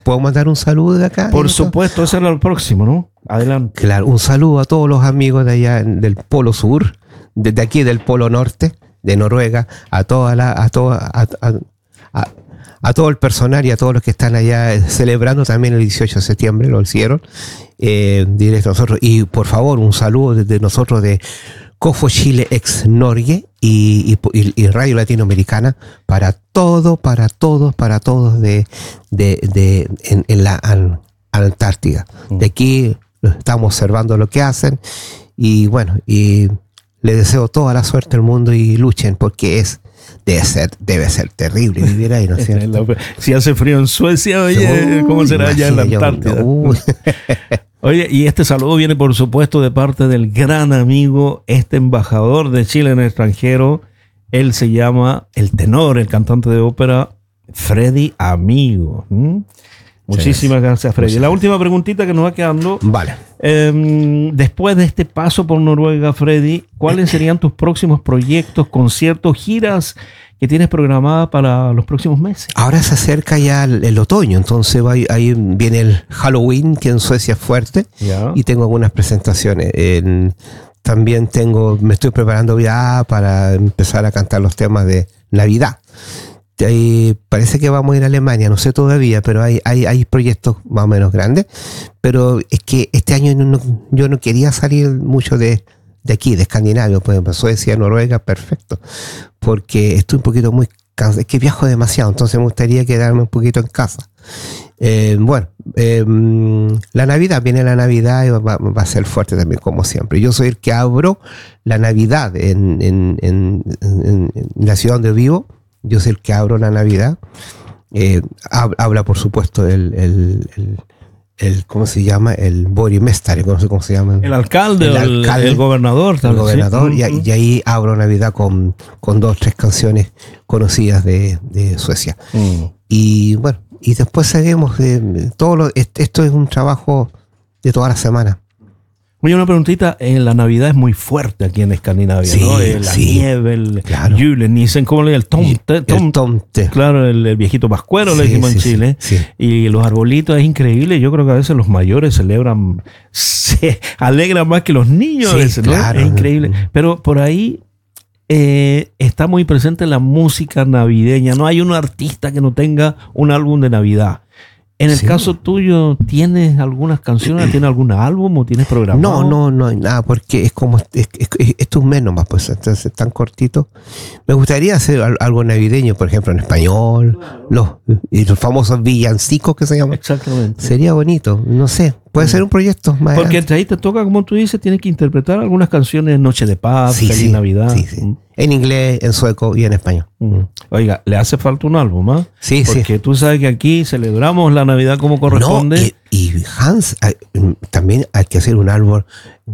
¿Puedo mandar un saludo de acá? Por supuesto, ese era el próximo, ¿no? Adelante. Claro, un saludo a todos los amigos de allá del Polo Sur, desde aquí del Polo Norte, de Noruega, a todo el personal y a todos los que están allá celebrando también el 18 de septiembre, lo hicieron, directo a nosotros. Y por favor, un saludo desde nosotros de Cofo Chile ex Norge y Radio Latinoamericana para todos en la Antártida. De aquí estamos observando lo que hacen y bueno, y les deseo toda la suerte del mundo y luchen porque debe ser terrible vivir ahí, ¿no es cierto? Si hace frío en Suecia, oye, ¿cómo será allá en la Antártida? Oye, y este saludo viene por supuesto de parte del gran amigo, embajador de Chile en el extranjero. Él se llama el tenor, el cantante de ópera, Freddy Amigo. Muchísimas gracias, Freddy. La última preguntita que nos va quedando. Vale. Después de este paso por Noruega, Freddy, ¿cuáles serían tus próximos proyectos, conciertos, giras que tienes programadas para los próximos meses? Ahora se acerca ya el otoño, entonces ahí viene el Halloween, que en Suecia es fuerte, y tengo algunas presentaciones. También me estoy preparando ya para empezar a cantar los temas de Navidad. Parece que vamos a ir a Alemania, no sé todavía, pero hay proyectos más o menos grandes. Pero es que este año yo no quería salir mucho de aquí, de Escandinavia, por ejemplo, Suecia, Noruega, perfecto. Porque estoy un poquito muy cansado, es que viajo demasiado, entonces me gustaría quedarme un poquito en casa. La Navidad, viene la Navidad y va a ser fuerte también, como siempre. Yo soy el que abro la Navidad en la ciudad donde vivo. Yo soy el que abro la Navidad. Habla, por supuesto, el ¿cómo se llama? El Borgmästare, no sé cómo se llama. El alcalde, el gobernador. El gobernador, sí. y ahí abro Navidad con 2 o 3 canciones conocidas de Suecia. Y bueno, y después seguimos. Esto es un trabajo de toda la semana. Oye, una preguntita, la Navidad es muy fuerte aquí en Escandinavia, sí, ¿no? La nieve, claro. Julen, ¿cómo le llama? El tomte. Claro, el viejito pascuero, le decimos en Chile. Sí. Y los arbolitos es increíble. Yo creo que a veces los mayores se alegran más que los niños. Sí, ¿no? claro. Es increíble. Pero por ahí está muy presente la música navideña. No hay un artista que no tenga un álbum de Navidad. En el caso tuyo, ¿tienes algunas canciones? ¿Tienes algún álbum o tienes programado? No hay nada, porque es como esto es un mes nomás, pues entonces es tan cortito. Me gustaría hacer algo navideño, por ejemplo, en español, los famosos villancicos que se llaman. Exactamente. Sería bonito, no sé, puede ser un proyecto más. Porque entre ahí te toca, como tú dices, tienes que interpretar algunas canciones, Noche de Paz, Feliz Navidad. Sí. En inglés, en sueco y en español. Oiga, le hace falta un álbum, ¿ah? Sí, porque tú sabes que aquí celebramos la Navidad como corresponde. No, y Hans, también hay que hacer un álbum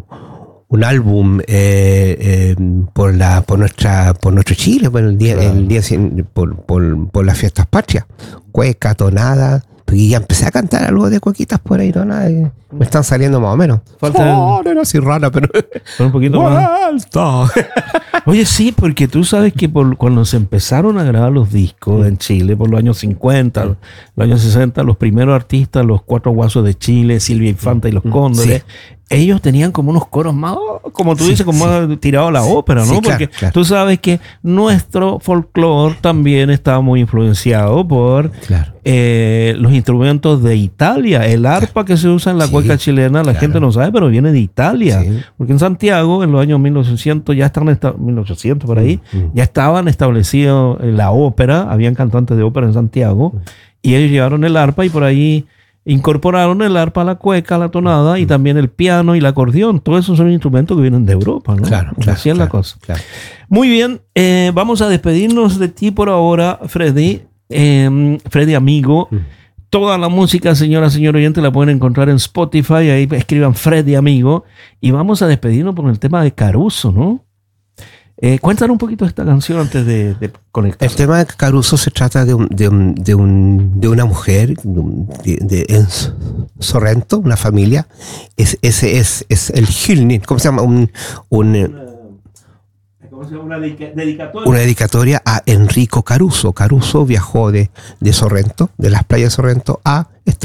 por nuestro Chile, por el día, por las fiestas patrias, cueca, tonada. Y ya empecé a cantar algo de cuequitas por ahí, tonada. Me están saliendo más o menos. No era así rara, pero un poquito más. Oye, sí, porque tú sabes que cuando se empezaron a grabar los discos en Chile, por los años 50, los años 60, los primeros artistas, los Cuatro Guasos de Chile, Silvia Infanta y los Cóndores, ellos tenían como unos coros más, como tú dices, como más tirado a la ópera, ¿no? Sí, porque claro. tú sabes que nuestro folclore también está muy influenciado por los instrumentos de Italia. El arpa que se usa en la cueca chilena, la gente no sabe, pero viene de Italia. Sí. Porque en Santiago, en los años 1800, 1800 por ahí, ya estaban establecidos la ópera, habían cantantes de ópera en Santiago, y ellos llevaron el arpa y por ahí incorporaron el arpa a la cueca, a la tonada, y también el piano y el acordeón. Todos esos son instrumentos que vienen de Europa, ¿no? Claro. Así es la cosa. Claro. Muy bien, vamos a despedirnos de ti por ahora, Freddy. Freddy Amigo. Toda la música, señor oyente, la pueden encontrar en Spotify. Ahí escriban Freddy Amigo. Y vamos a despedirnos por el tema de Caruso, ¿no? Cuéntanos un poquito de esta canción antes de conectar. El tema de Caruso se trata de una mujer en Sorrento, una familia. Es el Hyllning, ¿cómo se llama? Una dedicatoria a Enrico Caruso. Caruso viajó de Sorrento, de las playas de Sorrento, a